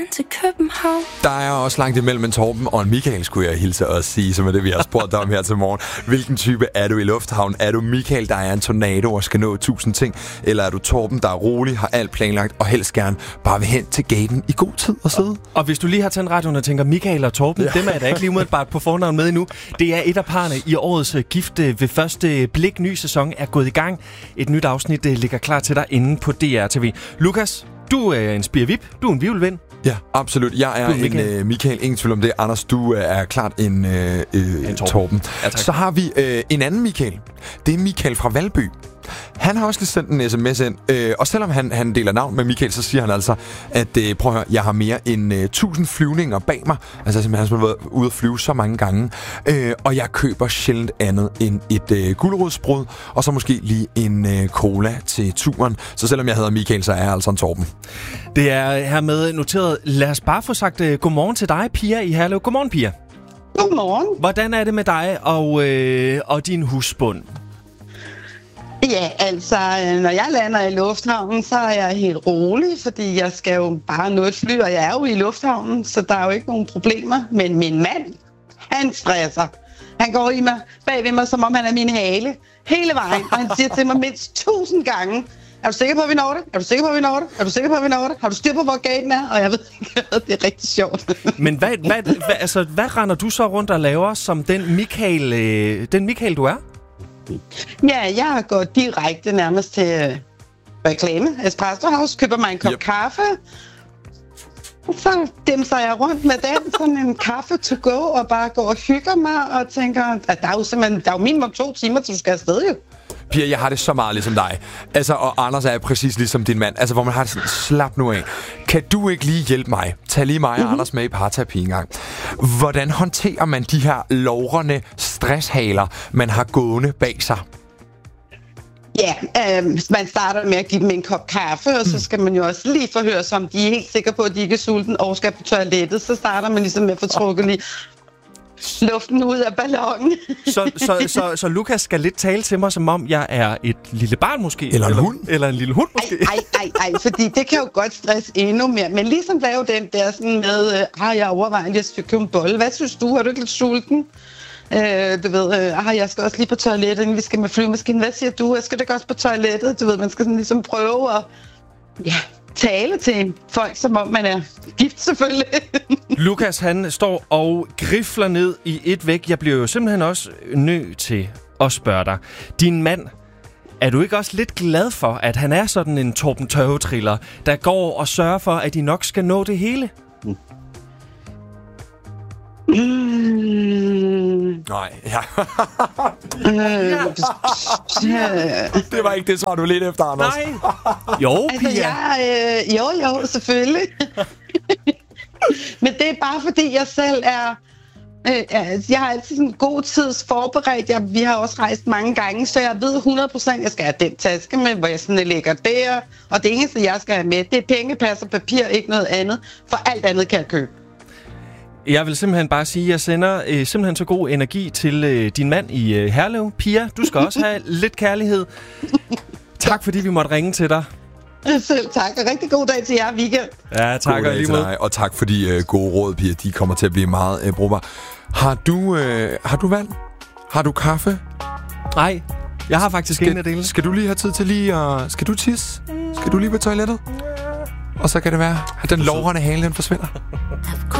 til København. Der er også langt imellem en Torben og en Michael, skulle jeg hilse og sige, som er det, vi har spurgt dig om her til morgen. Hvilken type er du i lufthavnen? Er du Michael, der er en tornado og skal nå 1000 ting? Eller er du Torben, der er rolig, har alt planlagt og helst gerne bare vil hen til gaten i god tid og sidde? Og hvis du lige har tændt radioen og tænker, Michael og Torben, dem er der ikke lige umiddelbart på fornavn med endnu. Det er et af parerne i årets Gift ved første blik. Ny sæson er gået i gang. Et nyt afsnit ligger klar til dig inde på DR-TV. Lukas, du er en spirvip. Du er en vivelven. Ja, absolut. Jeg er en Michael. Ingen tvivl om det. Anders, du er klart en Torben. Ja, så har vi en anden Michael. Det er Michael fra Valby. Han har også lige sendt en sms ind, og selvom han deler navn med Michael, så siger han altså, at prøv at høre, jeg har mere end 1000 flyvninger bag mig. Altså simpelthen, han har været ude at flyve så mange gange. Og jeg køber sjældent andet end et gulerodsbrød, og så måske lige en cola til turen. Så selvom jeg hedder Michael, så er jeg altså en Torben. Det er hermed noteret. Lad os bare få sagt godmorgen til dig, Pia i Herlev. Godmorgen, Pia. Godmorgen. Hvordan er det med dig og din husbund? Ja, altså, når jeg lander i lufthavnen, så er jeg helt rolig, fordi jeg skal jo bare nå et fly, og jeg er jo i lufthavnen, så der er jo ikke nogen problemer. Men min mand, han stresser. Han går i mig, bag ved mig, som om han er min hale, hele vejen, og han siger til mig mindst 1000 gange, er du sikker på, at vi når det? Er du sikker på, at vi når det? Er du sikker på, at vi når det? Har du styr på, hvor gaten er? Og jeg ved ikke, det er rigtig sjovt. Men hvad render du så rundt og laver som den Michael, du er? Ja, jeg går direkte nærmest til reklame, Espresso House, køber mig en kop kaffe, og så dimser jeg rundt med den, sådan en kaffe to go, og bare går og hygger mig, og tænker, at der er jo minimum 2 timer, til du skal afsted jo. Pia, jeg har det så meget ligesom dig. Altså, og Anders er præcis ligesom din mand. Altså, hvor man har det sådan, slap nu af. Kan du ikke lige hjælpe mig? Tag lige mig og Anders med i parterapi en gang. Hvordan håndterer man de her lovrende stresshaler, man har gående bag sig? Ja, man starter med at give dem en kop kaffe, og så skal man jo også lige forhøre sig, om de er helt sikre på, at de ikke er sulten og skal på toilettet. Så starter man ligesom med at få trukket lige luften ud af ballonen. Så Lukas skal lidt tale til mig, som om jeg er et lille barn måske? Eller en hund? Eller en lille hund måske? Ej, fordi det kan jo godt stresse endnu mere. Men ligesom lave den der sådan med, jeg overvejer, at jeg skal købe en bolle. Hvad synes du? Er du ikke lidt sulten? Du ved, jeg skal også lige på toilettet, inden vi skal med flyvemaskinen. Hvad siger du? Jeg skal da også på toilettet. Du ved, man skal sådan ligesom prøve at tale til folk, som om man er gift selvfølgelig. Lukas, han står og grifler ned i et væk. Jeg bliver jo simpelthen også nødt til at spørge dig. Din mand, er du ikke også lidt glad for, at han er sådan en Torben Tørve-triller, der går og sørger for, at de nok skal nå det hele? Nej, ja. Det var ikke det, så du lidt efter, Anders. Nej. Jo, Pia. Altså, jo, selvfølgelig. Men det er bare fordi, jeg selv er... jeg har altid sådan en god tids forberedt. Vi har også rejst mange gange, så jeg ved 100%, at jeg skal have den taske med, hvor jeg sådan lægger der. Og det eneste, jeg skal have med, det er pengepas og papir, ikke noget andet. For alt andet kan jeg købe. Jeg vil simpelthen bare sige, at jeg sender simpelthen så god energi til din mand i Herlev. Pia, du skal også have lidt kærlighed. Tak, fordi vi måtte ringe til dig. Selv tak, og rigtig god dag til jer weekend. Ja, tak og lige måde. Og tak for de gode råd, Pia. De kommer til at blive meget brugbare. Har du vand? Har du kaffe? Nej, jeg har faktisk ingen af delene. Skal du lige have tid til lige at... Skal du tisse? Skal du lige på toilettet? Og så kan det være, at den lovrende hale, den forsvinder.